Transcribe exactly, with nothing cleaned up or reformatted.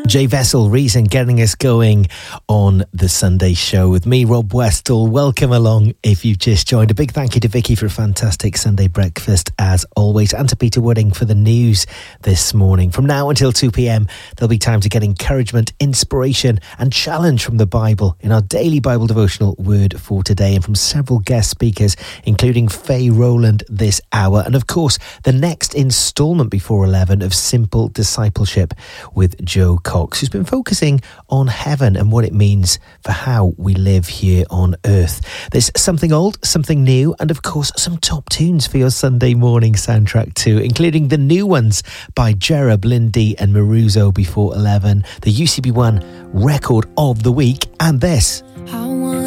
Jay Vessel, Reason, getting us going on the Sunday show with me, Rob Westall. Welcome along if you've just joined. A big thank you to Vicky for a fantastic Sunday breakfast as always, and to Peter Wooding for the news this morning. From now until two p.m, there'll be time to get encouragement, inspiration and challenge from the Bible in our daily Bible devotional Word for Today, and from several guest speakers, including Faye Rowland this hour. And of course, the next instalment before eleven of Simple Discipleship with Joe Cox, who's been focusing on heaven and what it means for how we live here on earth. There's something old, something new, and of course some top tunes for your Sunday morning soundtrack too, including the new ones by Jerub, Lindy and Maruzo before eleven, the U C B one record of the week, and this.